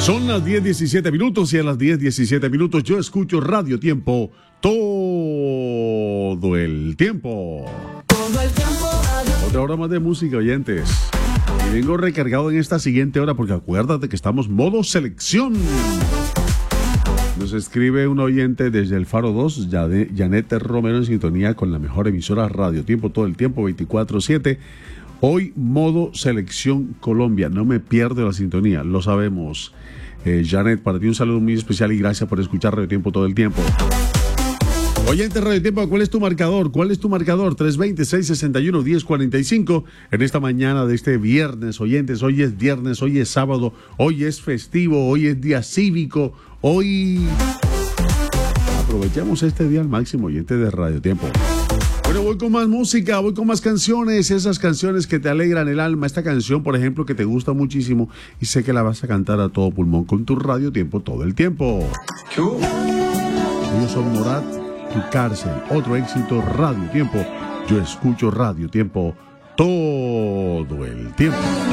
Son las 10:17 y a las 10:17 yo escucho Radio Tiempo todo el tiempo. Todo el tiempo radio. Otra hora más de música, oyentes. Y vengo recargado en esta siguiente hora porque acuérdate que estamos modo selección. Nos escribe un oyente desde el Faro 2, Janet Romero, en sintonía con la mejor emisora Radio Tiempo todo el tiempo, 24/7. Hoy modo selección Colombia, no me pierdo la sintonía, lo sabemos. Janet, para ti un saludo muy especial y gracias por escuchar Radio Tiempo todo el tiempo. Oyente Radio Tiempo, ¿cuál es tu marcador? ¿Cuál es tu marcador? 320-661-1045 en esta mañana de este viernes, oyentes. Hoy es viernes, hoy es sábado, hoy es festivo, hoy es día cívico, hoy aprovechamos este día al máximo, oyente de Radio Tiempo. Bueno, voy con más música, voy con más canciones, esas canciones que te alegran el alma. Esta canción, por ejemplo, que te gusta muchísimo y sé que la vas a cantar a todo pulmón con tu Radio Tiempo todo el tiempo. Ellos son Morat y Cárcel, otro éxito, Radio Tiempo. Yo escucho Radio Tiempo todo el tiempo.